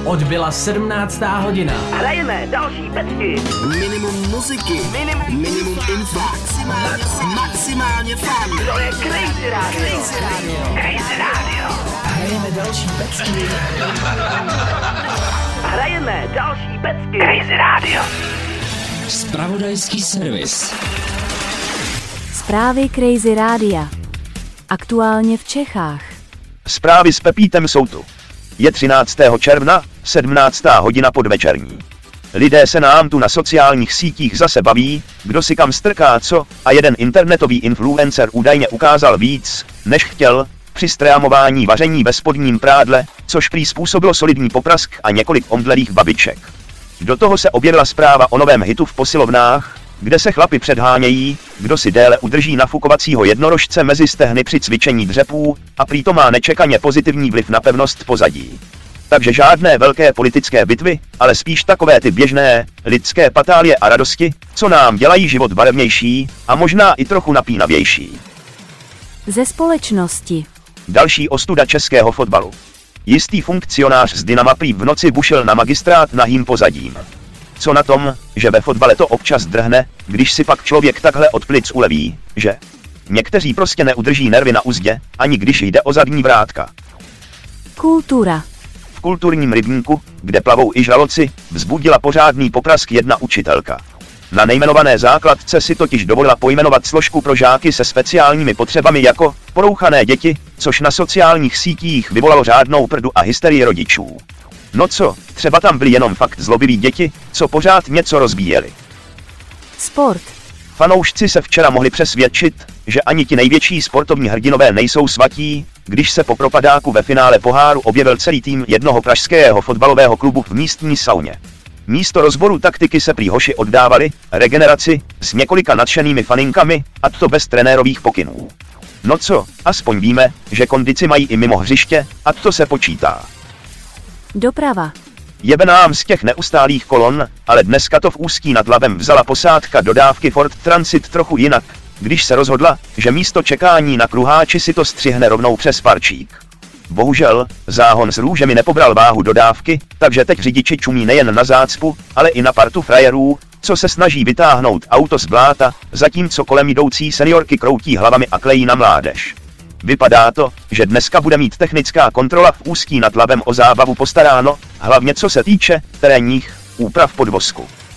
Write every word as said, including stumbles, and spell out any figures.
Odbyla sedmnáctá hodina. Hrajeme další pecky. Minimum muziky. Minimum, minimum info. Maximálně, maximálně fun. To je Crazy Radio. Crazy Radio. Crazy Radio. Hrajeme další pecky. Hrajeme další pecky. Crazy Radio. Zpravodajský servis. Zprávy Crazy Rádia. Aktuálně v Čechách. Zprávy s Pepítem jsou tu. Je třináctého června, sedmnáctá hodina podvečerní. Lidé se nám tu na sociálních sítích zase baví, kdo si kam strká co, a jeden internetový influencer údajně ukázal víc, než chtěl, při streamování vaření ve spodním prádle, což prý způsobilo solidní poprask a několik omdlelých babiček. Do toho se objevila zpráva o novém hitu v posilovnách, kde se chlapi předhánějí, kdo si déle udrží nafukovacího jednorožce mezi stehny při cvičení dřepů, a prý to má nečekaně pozitivní vliv na pevnost pozadí. Takže žádné velké politické bitvy, ale spíš takové ty běžné, lidské patálie a radosti, co nám dělají život barevnější a možná i trochu napínavější. Ze společnosti. Další ostuda českého fotbalu. Jistý funkcionář z Dynama prý v noci bušil na magistrát nahým pozadím. Co na tom, že ve fotbale to občas drhne, když si pak člověk takhle od plic uleví, že? Někteří prostě neudrží nervy na uzdě, ani když jde o zadní vrátka. Kultura. V kulturním rybníku, kde plavou i žraloci, vzbudila pořádný poprask jedna učitelka. Na nejmenované základce si totiž dovolila pojmenovat složku pro žáky se speciálními potřebami jako porouchané děti, což na sociálních sítích vyvolalo řádnou prdu a hysterii rodičů. No co, třeba tam byli jenom fakt zlobiví děti, co pořád něco rozbíjeli. Sport. Fanoušci se včera mohli přesvědčit, že ani ti největší sportovní hrdinové nejsou svatí, když se po propadáku ve finále poháru objevil celý tým jednoho pražského fotbalového klubu v místní sauně. Místo rozboru taktiky se prý hoši oddávali regeneraci s několika nadšenými faninkami, a to bez trenérových pokynů. No co, aspoň víme, že kondici mají i mimo hřiště, a to se počítá. Doprava. Jebe nám z těch neustálých kolon, ale dneska to v Ústí nad Labem vzala posádka dodávky Ford Transit trochu jinak, když se rozhodla, že místo čekání na kruháči si to střihne rovnou přes parčík. Bohužel, záhon s růžemi nepobral váhu dodávky, takže teď řidiči čumí nejen na zácpu, ale i na partu frajerů, co se snaží vytáhnout auto z bláta, zatímco kolem jdoucí seniorky kroutí hlavami a klejí na mládež. Vypadá to, že dneska bude mít technická kontrola v Ústí nad Labem o zábavu postaráno, hlavně co se týče terénních úprav podvozku.